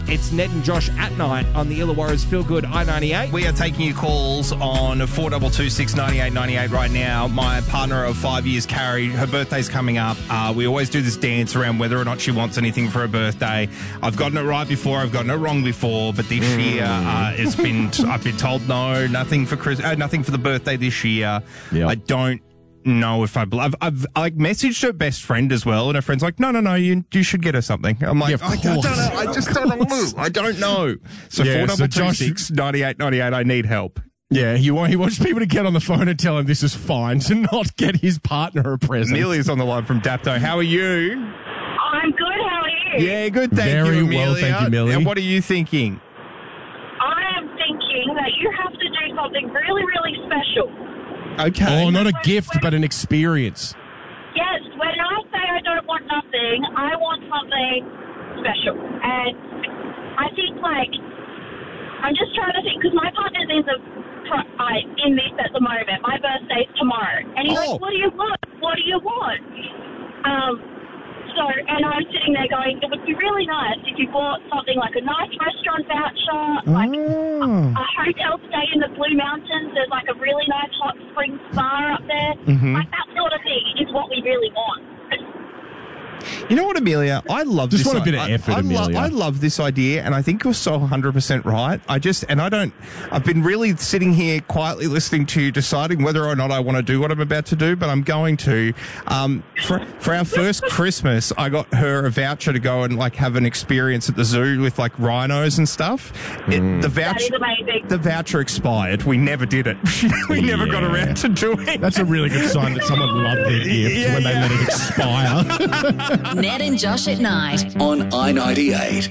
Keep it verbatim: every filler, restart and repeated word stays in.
It's Ned and Josh at night on the Illawarra's Feel Good I ninety-eight. We are taking your calls on four two two six nine eight nine eight right now. My partner of five years, Carrie, her birthday's coming up. Uh, we always do this dance around whether or not she wants anything for her birthday. I've gotten it right before, I've gotten it wrong before, but this mm. year uh, it's been I've been told no, nothing for Chris, uh, nothing for the birthday this year. Yep. I don't know if I I've, I've like messaged her best friend as well, and her friend's like, no, no, no, you you should get her something. I'm like, yeah, I, I don't know, I just don't know, I don't know. So yeah, four double so two six ninety eight ninety eight. I need help. Yeah, he, want, he wants people to get on the phone and tell him this is fine to not get his partner a present. Amelia's on the line from Dapto. How are you? I'm good. How are you? Yeah, good. Thank Very you, Amelia. well, thank you, Amelia. And what are you thinking? I am thinking that you have to do something really, really special. Okay. Oh, not a gift, but an experience. Yes, when I say I don't want nothing, I want something special. And I think, like, I'm just trying to think, because my partner's in the I, in this at the moment. My birthday's tomorrow. And he's oh. like, what do you want? What do you want? Um, so, and I'm sitting there going, it would be really nice if you bought something like a nice restaurant voucher, like oh. a, a hotel stay in the Blue Mountains. There's like a really nice hot spring spa up there. Mm-hmm. Like that sort of thing is what we really want. You know what, Amelia? I love just this. want a bit of effort, I, I Amelia. Lo- I love this idea, and I think you're so one hundred percent right. I just, and I don't, I've been really sitting here quietly listening to you, deciding whether or not I want to do what I'm about to do, but I'm going to. Um, for, for our first Christmas, I got her a voucher to go and like have an experience at the zoo with like rhinos and stuff. Mm. It, the voucher, That is amazing. The voucher expired. We never did it. we yeah. never got around to doing it. That's a really good sign that someone loved their gift yeah, when yeah. they let it expire. Ned and Josh at night on I ninety-eight.